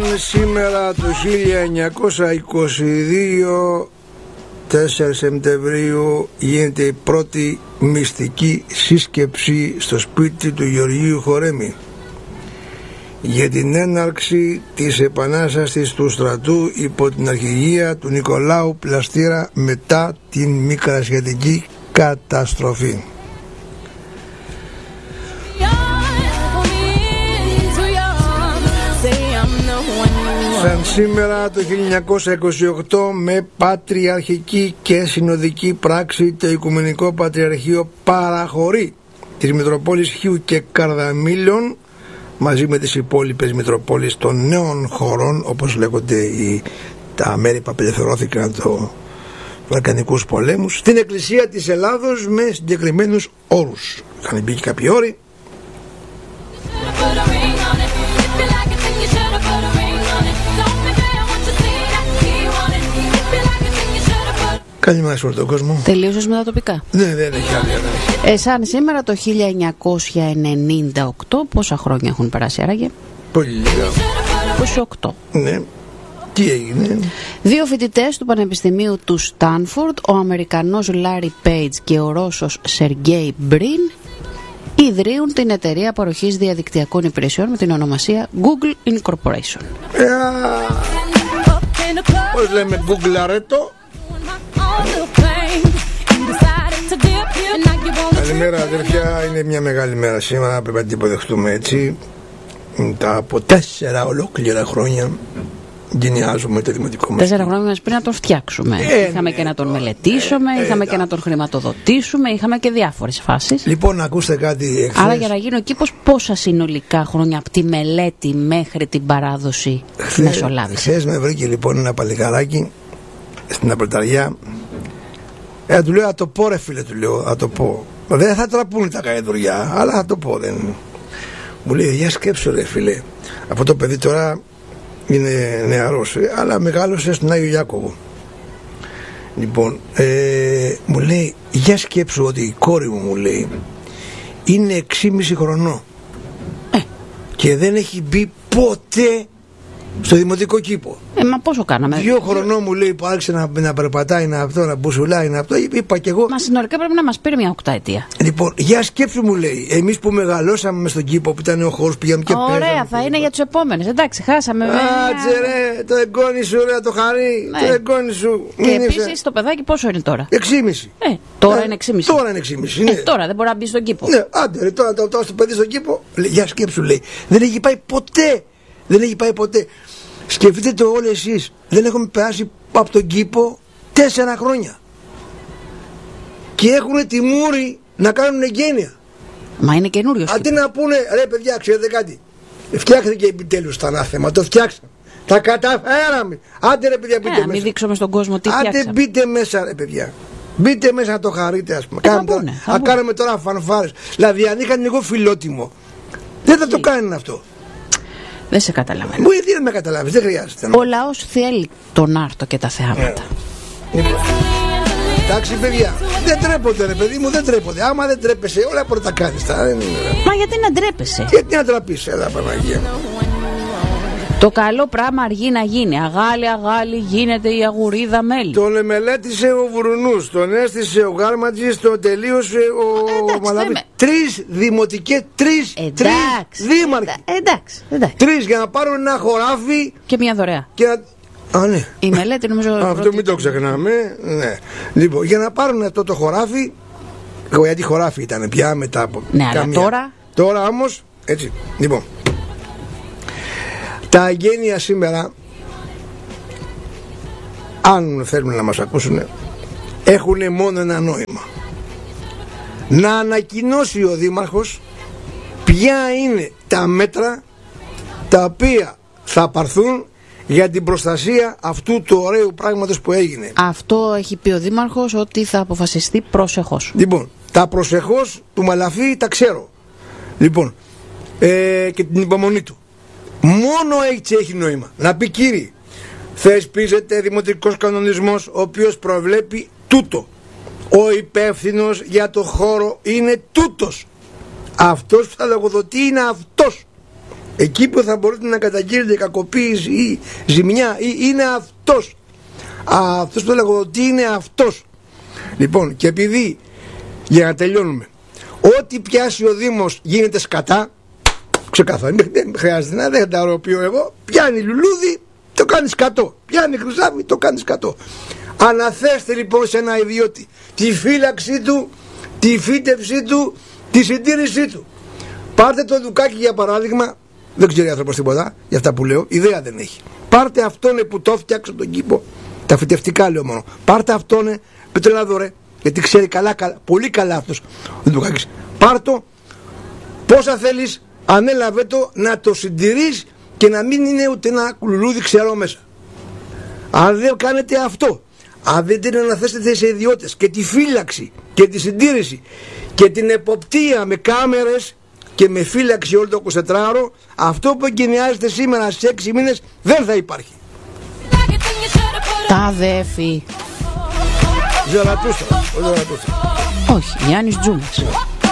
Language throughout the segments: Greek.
σήμερα το 1922, 4 Σεπτεμβρίου, γίνεται η πρώτη μυστική σύσκεψη στο σπίτι του Γεωργίου Χορέμη για την έναρξη της επανάστασης του στρατού υπό την αρχηγία του Νικολάου Πλαστήρα μετά την Μικρασιατική καταστροφή. Σαν σήμερα το 1928, με πατριαρχική και συνοδική πράξη, το Οικουμενικό Πατριαρχείο παραχωρεί τις Μητροπόλεις Χίου και Καρδαμήλων μαζί με τις υπόλοιπες Μητροπόλεις των νέων χωρών, όπως λέγονται τα μέρη που απελευθερώθηκαν από τους Βαλκανικούς πολέμους, στην Εκκλησία της Ελλάδος με συγκεκριμένους όρους. Είχαν μπει και κάποιοι όροι. Καλημέρα σε όλο τον κόσμο. Τελείωσες με τα τοπικά? Ναι, δεν έχει άλλη. Σαν σήμερα το 1998, πόσα χρόνια έχουν περάσει άραγε? Πολύ λίγα. 28. Ναι. Τι έγινε? Δύο φοιτητές του Πανεπιστημίου του Στάνφορντ, ο Αμερικανός Λάρι Πέιτζ και ο Ρώσος Σεργέι Μπριν, ιδρύουν την εταιρεία παροχής διαδικτυακών υπηρεσιών με την ονομασία Google Incorporation. Πώς λέμε, Google αρέτο. Καλημέρα αδερφιά, είναι μια μεγάλη μέρα σήμερα, πρέπει να την υποδεχτούμε έτσι. Τα από 4 ολόκληρα χρόνια γενιάζουμε το δημοτικό μας. 4 χρόνια πριν να τον φτιάξουμε. Είχαμε και να τον μελετήσουμε, είχαμε και να τον χρηματοδοτήσουμε, είχαμε και διάφορες φάσεις. Λοιπόν, ακούστε κάτι εχθές. Άρα για να γίνει ο κήπος, πόσα συνολικά χρόνια από τη μελέτη μέχρι την παράδοση τη μεσολάβηση? Χθες με βρήκε λοιπόν ένα παλικαράκι στην Απρεταριά. Του λέω, θα το πω ρε φίλε, του λέω, θα το πω. Δεν θα τραπούν τα καεδουριά, αλλά θα το πω, δεν. Μου λέει, για σκέψου ρε φίλε, αυτό το παιδί τώρα είναι νεαρός, αλλά μεγάλωσε στον Άγιο Ιάκωβο. Λοιπόν, μου λέει, για σκέψου ότι η κόρη μου λέει, είναι 6,5 χρονών και δεν έχει μπει ποτέ στο δημοτικό κήπο. Μα πόσο κάναμε? 2 χρονών μου λέει που άρχισε να περπατάει, να μπουσουλάει, να αυτό. Είπα κι εγώ. Μα συνολικά πρέπει να μας πήρε μια 8 ετία. Λοιπόν, για σκέψου μου λέει, εμείς που μεγαλώσαμε μες στον κήπο που ήταν ο χώρος, πήγαμε και πέσαμε. Ωραία, θα είναι για τους επόμενους. Εντάξει, χάσαμε. Άτσε ρε, το εγγόνι σου, ρε, το χαρί. Ναι. Το εγγόνι σου. Και επίσης το παιδάκι πόσο είναι τώρα? 6,5. Τώρα είναι 6,5. Τώρα είναι 6,5. Ναι. Τώρα δεν μπορεί να μπει στον κήπο. Ναι, άντε ρε, τώρα το παιδί στον κήπο. Για σκέψου λέει, δεν έχει πάει ποτέ. Δεν έχει πάει ποτέ. Σκεφτείτε το όλοι εσείς. Δεν έχουμε περάσει από τον κήπο 4 χρόνια. Και έχουν τη μούρη να κάνουν εγγένεια. Μα είναι καινούριος. Αντί να πούνε, ρε παιδιά, ξέρετε κάτι, φτιάχθηκε επιτέλους το ανάθεμα, το φτιάξαμε. Τα καταφέραμε. Άντε ρε παιδιά, μπείτε μέσα. Μην δείξουμε στον κόσμο τι φτιάξαμε. Άντε μπείτε μέσα ρε παιδιά. Μπείτε μέσα να το χαρείτε, ας πούμε. Κάνουμε τώρα φανφάρες. Δηλαδή αν είχαν εγώ φιλότιμο, δεν θα το κάνουν αυτό. Δεν σε καταλαβαίνω. Μου δεν με καταλάβεις, δεν χρειάζεται. Ο λαός θέλει τον άρτο και τα θεάματα. Εντάξει παιδιά, δεν τρέπονται ρε παιδί μου, δεν τρέπονται. Άμα δεν τρέπεσαι, όλα μπορεί να τα κάνεις. Μα γιατί να τρέπεσαι? Γιατί να τραπείς, έλα Παναγία. Το καλό πράγμα αργεί να γίνει. Αγάλι γίνεται η αγουρίδα μέλι. Τον εμελέτησε ο Βουρουνούς, τον έστησε ο Γάρματζης, τον τελείωσε ο Μαλαβής. 3 δημοτικές, 3 δήμαρχοι. Εντάξει. 3 για να πάρουν ένα χωράφι. Και μια δωρεά. Ναι. Η μελέτη νομίζω. Αυτό μην το ξεχνάμε. Ναι. Λοιπόν, για να πάρουν αυτό το χωράφι. Γιατί χωράφι ήταν πια μετά από. Ναι, αλλά τώρα. Τώρα όμως, έτσι. Λοιπόν. Τα εγγένεια σήμερα, αν θέλουν να μας ακούσουν, έχουν μόνο ένα νόημα. Να ανακοινώσει ο Δήμαρχος ποια είναι τα μέτρα τα οποία θα πάρθουν για την προστασία αυτού του ωραίου πράγματος που έγινε. Αυτό έχει πει ο Δήμαρχος ότι θα αποφασιστεί προσεχώς. Λοιπόν, τα προσεχώς του Μαλαφή τα ξέρω. Λοιπόν, και την υπομονή του. Μόνο έτσι έχει νόημα. Να πει κύριε, θεσπίζεται δημοτικός κανονισμός ο οποίος προβλέπει τούτο. Ο υπεύθυνος για το χώρο είναι τούτος. Αυτός που θα λογοδοτεί είναι αυτός. εκεί που θα μπορείτε να καταγγείλετε κακοποίηση ή ζημιά, ή είναι αυτός που το λέγω, ότι είναι αυτός. Λοιπόν, και επειδή, για να τελειώνουμε, ό,τι πιάσει ο Δήμος γίνεται σκατά, ξεκάθαρα, δεν χρειάζεται να δεν τα ροποιώ εγώ, πιάνει λουλούδι, το κάνει σκατό, πιάνει χρυσάβι, το κάνει σκατό. Αναθέστε λοιπόν σε ένα ιδιώτη τη φύλαξή του, τη φύτευσή του, τη συντήρησή του. Πάρτε το Δουκάκι για παράδειγμα, δεν ξέρει άνθρωπος τίποτα για αυτά που λέω, ιδέα δεν έχει. Πάρτε αυτόν που το φτιάξε τον κήπο, τα φυτευτικά λέω μόνο. Πάρτε αυτόν, πετρελάδο ρε, γιατί ξέρει πολύ καλά αυτός ο Δουκάκης. Πάρτο, πόσα θέλεις, ανέλαβε το να το συντηρείς και να μην είναι ούτε ένα κουλουλούδι ξερό μέσα. Αν δεν κάνετε αυτό, αν δεν την αναθέσετε σε ιδιώτες και τη φύλαξη και τη συντήρηση και την εποπτεία με κάμερες και με φύλαξη όλο το 24ωρο, αυτό που εγκαινιάζεται σήμερα σε 6 μήνες δεν θα υπάρχει. Τα αδέφη. Ζαρατούστρα. Όχι, Γιάννης Τζούμας.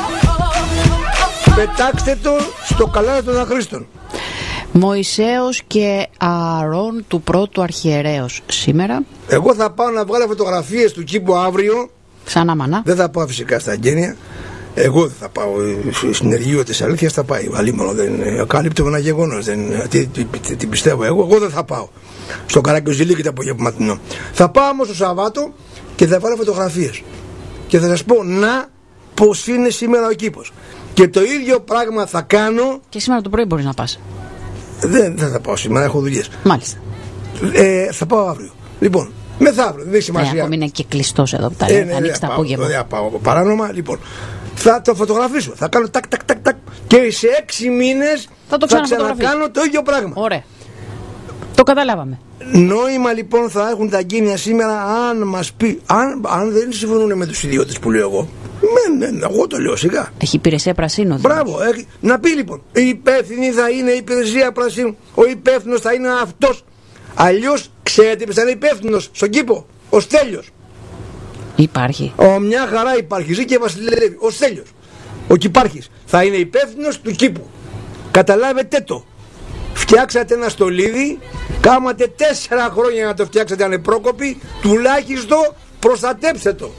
Πετάξτε το στο καλάθι των αχρήστων. Μωυσέος και Ααρών του πρώτου αρχιερέως σήμερα. Εγώ θα πάω να βγάλω φωτογραφίες του κήπου αύριο. Ξανά μανά. Δεν θα πάω φυσικά στα εγγένεια. Εγώ δεν θα πάω. Συνεργείο της αλήθειας θα πάει. Αλίμονο, δεν ακάλυπτω ένα γεγονός. Την πιστεύω εγώ. Εγώ δεν θα πάω στο Καρακιοζηλίκι το απογευματινό. Θα πάω όμως το Σαββάτο και θα βάλω φωτογραφίες. Και θα σας πω πως είναι σήμερα ο κήπος. Και το ίδιο πράγμα θα κάνω. Και σήμερα το πρωί μπορείς να πας. Δεν θα πάω σήμερα, έχω δουλειές. Μάλιστα. Θα πάω αύριο. Λοιπόν, μεθαύριο, δεν έχει σημασία. Ακόμη είναι και κλειστός εδώ που τα λέει. Θα ανοίξει το απόγευμα. Δεν θα πάω παράνομα. Λοιπόν, θα το φωτογραφίσω. Θα κάνω τάκ. Και σε 6 μήνες θα ξανακάνω το ίδιο πράγμα. Ωραία. Το καταλάβαμε. Νόημα λοιπόν θα έχουν τα εγγένεια σήμερα αν μας πει. Αν δεν συμφωνούν με τους ιδιώτες που λέω εγώ. Εγώ το λέω σιγά. Έχει υπηρεσία πρασίνου. Μπράβο. Να πει λοιπόν, η υπεύθυνη θα είναι η υπηρεσία πρασίνου. Ο υπεύθυνος θα είναι αυτός. Αλλιώς ξέρετε ποιος θα είναι υπεύθυνος στον κήπο? Ο Στέλιος. Υπάρχει. Μια χαρά υπάρχει. Ζει και βασιλεύει. Ο Στέλιος. Ο κυπάρχης θα είναι υπεύθυνος του κήπου. Καταλάβετε το. Φτιάξατε ένα στολίδι, κάματε 4 χρόνια να το φτιάξετε ανεπρόκοποι, τουλάχιστον προστατέψτε το.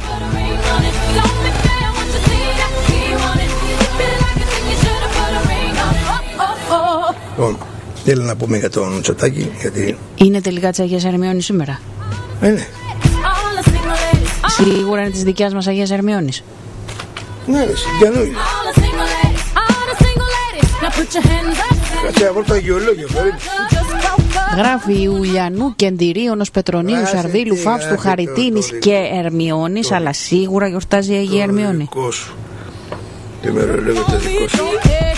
Λοιπόν, θέλω να πούμε για τον Τσοτάκη, γιατί... Είναι τελικά της Αγίας Ερμιώνης σήμερα? Ναι. Σίγουρα είναι της δικιάς μας Αγίας Ερμιώνης. Ναι, συγκιανού είναι. Κάτσε να βρω το αγιολόγιο. Γράφει Ιουλιανού, Κεντηρίωνος, Πετρονίου, Σαρδίλου, Φαύστου, Χαριτίνης και Ερμιώνης, αλλά σίγουρα γιορτάζει η Αγία Ερμιώνη. Και με ρολεύω το δικό σου.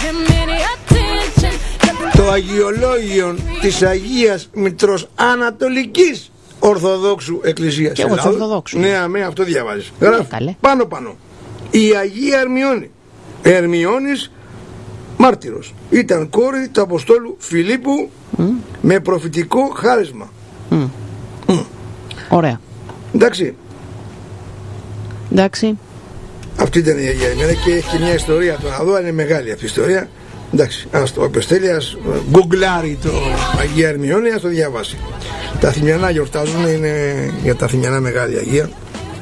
Το αγιολόγιο της Αγίας Μητρός Ανατολικής Ορθοδόξου Εκκλησίας. Και εγώ της Ορθοδόξου. Ναι, αυτό διαβάζεις. Γράφει πάνω. Η Αγία Ερμιώνη. Ερμιώνης μάρτυρος. Ήταν κόρη του Αποστόλου Φιλίππου με προφητικό χάρισμα. Ωραία. Εντάξει. Αυτή ήταν η Αγία Ερμιώνη και έχει και μια ιστορία. Το να δω, είναι μεγάλη αυτή η ιστορία. Εντάξει, όποιος θέλει ας γκουγκλάρει το Αγία Ερμιώνη, ας το διαβάσει. Τα Θημιανά γιορτάζουν, είναι για τα Θημιανά μεγάλη Αγία.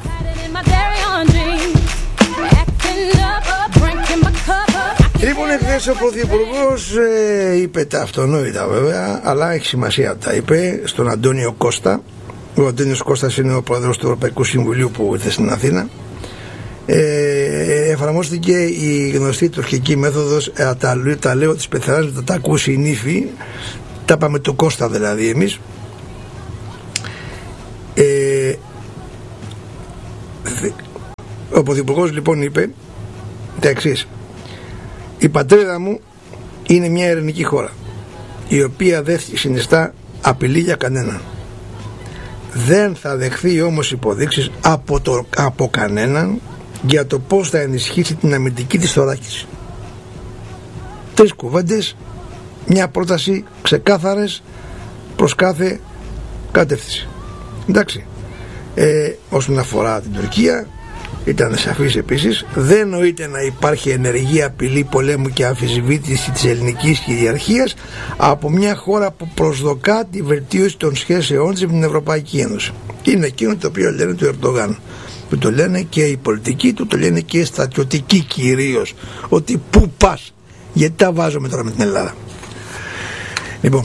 Λοιπόν, εχθές ο Πρωθυπουργός είπε τα αυτονόητα βέβαια, αλλά έχει σημασία τα είπε στον Αντώνιο Κώστα. Ο Αντώνιος Κώστας είναι ο πρόεδρος του Ευρωπαϊκού Συμβουλίου που ήρθε στην Αθήνα. Εφαρμόστηκε η γνωστή τουρκική μέθοδος, τα λέω της πεθεράς, τα ακούσει η νύφη, τα πάμε του Κώστα δηλαδή εμείς. Ο Πρωθυπουργός λοιπόν είπε τα εξής: η πατρίδα μου είναι μια ειρηνική χώρα, η οποία δεν συνιστά απειλή για κανέναν. Δεν θα δεχθεί όμως υποδείξεις από κανέναν για το πώς θα ενισχύσει την αμυντική της θωράκιση. 3 κουβέντες, μια πρόταση ξεκάθαρες προς κάθε κατεύθυνση. Εντάξει. Όσον αφορά την Τουρκία, ήταν σαφής επίσης. Δεν νοείται να υπάρχει ενεργή απειλή πολέμου και αμφισβήτηση της ελληνικής κυριαρχίας από μια χώρα που προσδοκά τη βελτίωση των σχέσεών της με την Ευρωπαϊκή Ένωση. Είναι εκείνο το οποίο λένε του Ερντογάν, που το λένε και οι πολιτικοί του, το λένε και οι στρατιωτικοί κυρίως, ότι πού πας, γιατί τα βάζουμε τώρα με την Ελλάδα. Λοιπόν,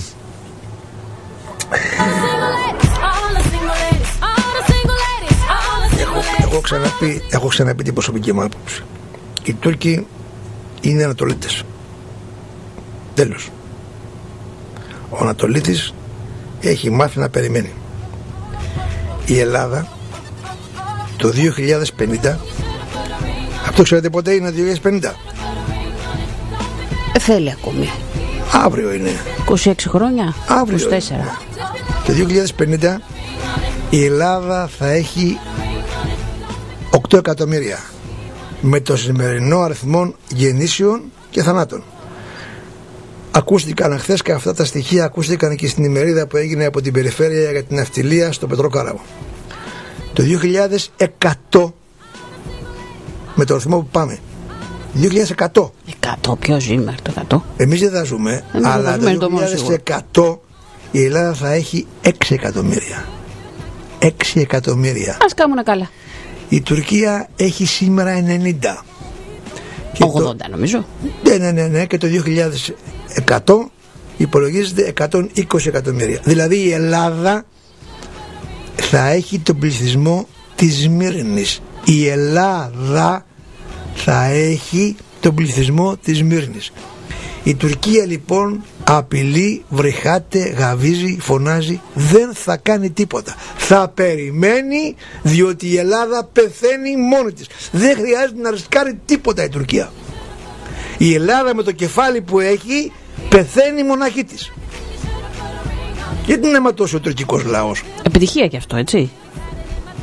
έχω ξαναπεί την προσωπική μου άποψη. Οι Τούρκοι είναι Ανατολίτες. Τέλος. Ο Ανατολίτης έχει μάθει να περιμένει. Η Ελλάδα το 2050, αυτό ξέρετε πότε είναι το 2050? Θέλει ακόμη. Αύριο είναι. 26 χρόνια. Αύριο 24. Είναι. Το 2050 η Ελλάδα θα έχει 8 εκατομμύρια με το σημερινό αριθμό γεννήσεων και θανάτων. Ακούστηκαν χθες και αυτά τα στοιχεία ακούστηκαν και στην ημερίδα που έγινε από την περιφέρεια για την ναυτιλία στο Πετρόκαραβο. Το 2100, με το αριθμό που πάμε, 2100. 100, ποιο ζει μέχρι το 100? Εμείς δεν θα ζούμε, αλλά το 2100 η Ελλάδα θα έχει 6 εκατομμύρια. 6 εκατομμύρια. Ας κάνουμε καλά. Η Τουρκία έχει σήμερα 90. 80 νομίζω. Ναι, και το 2100 υπολογίζεται 120 εκατομμύρια. Δηλαδή η Ελλάδα θα έχει τον πληθυσμό της Σμύρνης. Η Ελλάδα θα έχει τον πληθυσμό της Σμύρνης. Η Τουρκία λοιπόν απειλεί, βρυχάται, γαβίζει, φωνάζει, δεν θα κάνει τίποτα. Θα περιμένει, διότι η Ελλάδα πεθαίνει μόνη της. Δεν χρειάζεται να ρισκάρει τίποτα η Τουρκία. Η Ελλάδα με το κεφάλι που έχει πεθαίνει μονάχη της. Γιατί να ματώσει ο τουρκικός λαός? Επιτυχία και αυτό, έτσι.